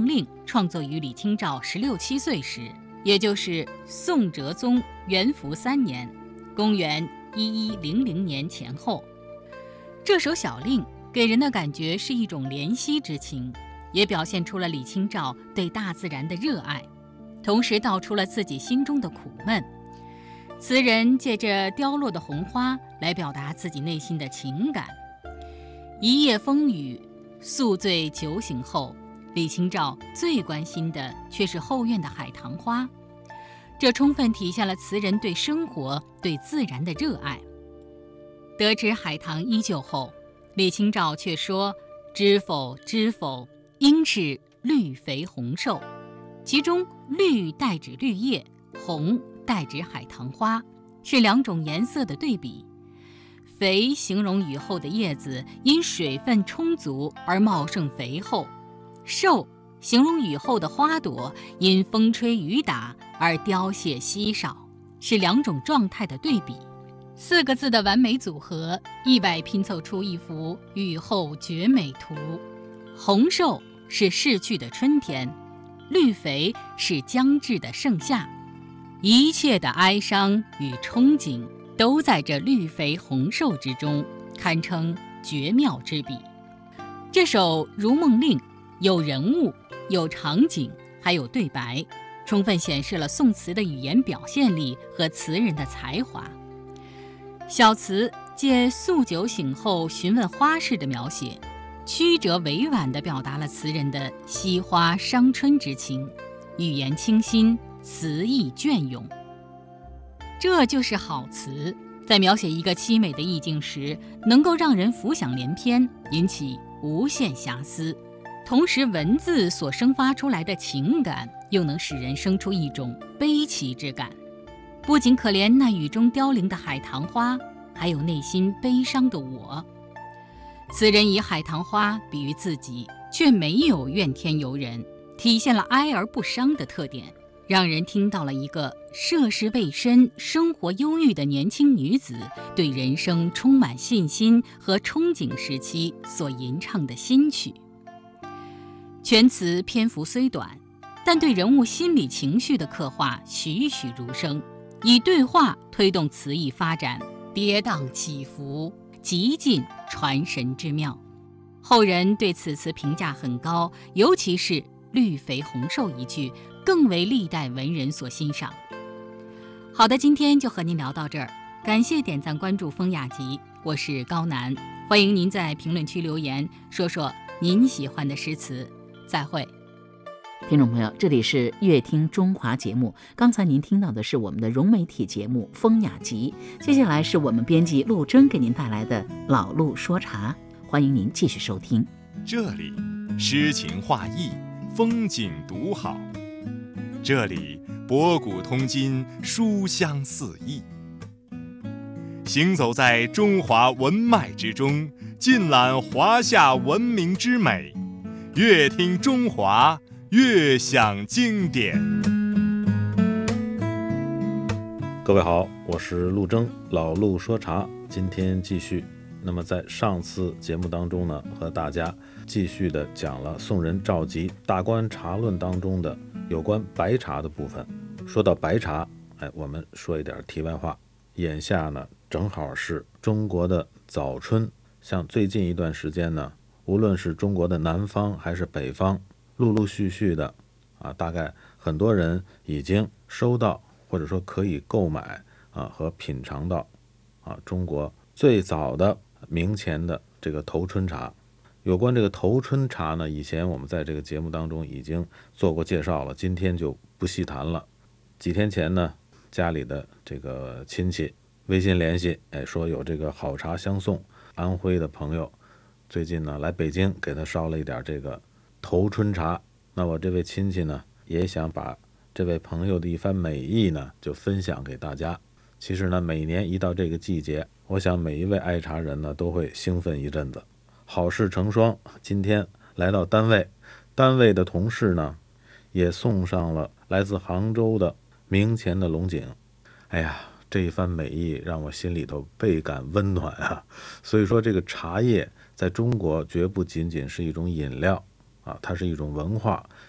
令》创作于李清照16、17岁时，也就是宋哲宗元符3年，公元1100年前后。这首小令给人的感觉是一种怜惜之情，也表现出了李清照对大自然的热爱，同时道出了自己心中的苦闷。词人借着凋落的红花来表达自己内心的情感。一夜风雨，宿醉酒醒后，李清照最关心的却是后院的海棠花，这充分体现了词人对生活、对自然的热爱。得知海棠依旧后，李清照却说：“知否，知否，应是绿肥红瘦。”其中绿代指绿叶，红代指海棠花，是2种颜色的对比。肥形容雨后的叶子因水分充足而茂盛肥厚，瘦形容雨后的花朵因风吹雨打而凋谢稀少，是2种状态的对比。4个字的完美组合，意外拼凑出一幅雨后绝美图。红瘦是逝去的春天，绿肥是将至的盛夏，一切的哀伤与憧憬都在这绿肥红瘦之中，堪称绝妙之笔。这首《如梦令》有人物、有场景，还有对白，充分显示了宋词的语言表现力和词人的才华。小词借宿酒醒后询问花事的描写，曲折委婉地表达了词人的惜花伤春之情，语言清新，词意隽永。这就是好词，在描写一个凄美的意境时，能够让人浮想联翩，引起无限遐思，同时文字所生发出来的情感又能使人生出一种悲戚之感。不仅可怜那雨中凋零的海棠花，还有内心悲伤的我。词人以海棠花比喻自己，却没有怨天尤人，体现了哀而不伤的特点，让人听到了一个涉世未深、生活忧郁的年轻女子对人生充满信心和憧憬时期所吟唱的新曲。全词篇幅虽短，但对人物心理情绪的刻画栩栩如生，以对话推动词意发展，跌宕起伏，极尽传神之妙。后人对此词评价很高，尤其是绿肥红瘦一句，更为历代文人所欣赏。好的，今天就和您聊到这儿，感谢点赞关注风雅集，我是高楠，欢迎您在评论区留言，说说您喜欢的诗词。再会。 听众朋友，这里是乐听中华节目，刚才您听到的是我们的融媒体节目《风雅集》，接下来是我们编辑陆征给您带来的老陆说茶，欢迎您继续收听。 这里诗情画意，风景独好，这里博古通今，书香四溢。行走在中华文脉之中，尽览华夏文明之美，乐听中华，悦享经典。 各位好，我是陆征，老陆说茶，今天继续。那么在上次节目当中呢，和大家继续的讲了宋人赵佶《大观茶论》当中的有关白茶的部分。说到白茶，我们说一点题外话。眼下呢，正好是中国的早春，像最近一段时间呢，无论是中国的南方还是北方，陆陆续续的大概很多人已经收到或者说可以购买和品尝到中国最早的明前的这个头春茶。有关这个头春茶呢，以前我们在这个节目当中已经做过介绍了，今天就不细谈了。几天前呢，家里的这个亲戚微信联系，说有这个好茶相送，安徽的朋友最近呢来北京，给他烧了一点这个头春茶。那我这位亲戚呢，也想把这位朋友的一番美意呢，就分享给大家。其实呢，每年一到这个季节，我想每一位爱茶人呢，都会兴奋一阵子。好事成双，今天来到单位的同事呢，也送上了来自杭州的明前的龙井。哎呀，这一番美意让我心里头倍感温暖啊！所以说，这个茶叶在中国绝不仅仅是一种饮料它是一种文化，